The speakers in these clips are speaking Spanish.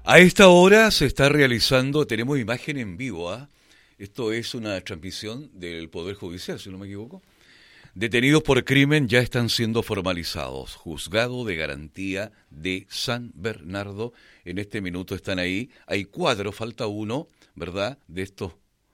A esta hora se está realizando, tenemos imagen en vivo, ¿ah? Esto es una transmisión del Poder Judicial, si no me equivoco. Detenidos por crimen ya están siendo formalizados. Juzgado de Garantía de San Bernardo. En este minuto están ahí. Hay 4, falta uno, ¿verdad? De estos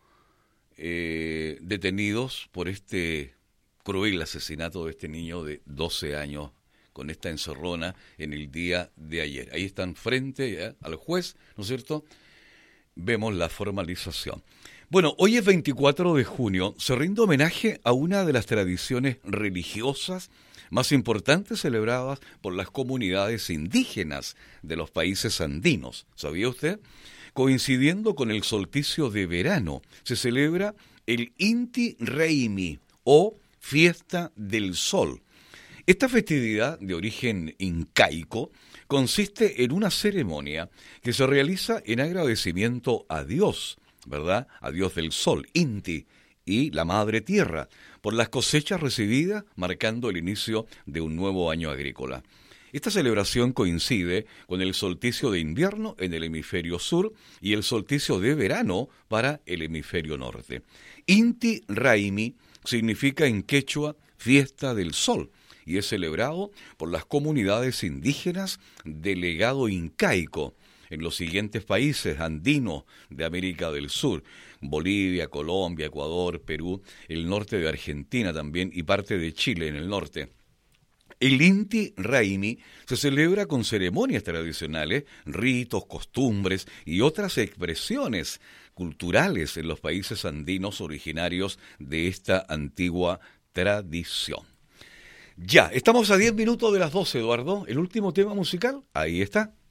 detenidos por este cruel asesinato de este niño de 12 años con esta encerrona en el día de ayer. Ahí están frente al juez, ¿no es cierto? Vemos la formalización. Bueno, hoy es 24 de junio, se rinde homenaje a una de las tradiciones religiosas más importantes celebradas por las comunidades indígenas de los países andinos. ¿Sabía usted? Coincidiendo con el solsticio de verano, se celebra el Inti Raymi o Fiesta del Sol. Esta festividad de origen incaico consiste en una ceremonia que se realiza en agradecimiento a Dios, ¿verdad? A Dios del Sol, Inti, y la Madre Tierra, por las cosechas recibidas, marcando el inicio de un nuevo año agrícola. Esta celebración coincide con el solsticio de invierno en el hemisferio sur y el solsticio de verano para el hemisferio norte. Inti Raymi significa en quechua fiesta del sol, y es celebrado por las comunidades indígenas del legado incaico en los siguientes países andinos de América del Sur: Bolivia, Colombia, Ecuador, Perú, el norte de Argentina también y parte de Chile en el norte. El Inti Raymi se celebra con ceremonias tradicionales, ritos, costumbres y otras expresiones culturales en los países andinos originarios de esta antigua tradición. Ya, estamos a 10 minutos de las 12, Eduardo. El último tema musical, ahí está.